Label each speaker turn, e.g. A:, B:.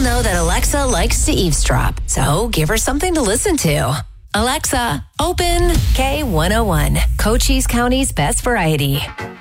A: know that Alexa likes to eavesdrop, so give her something to listen to. Alexa, open K101, Cochise County's best variety.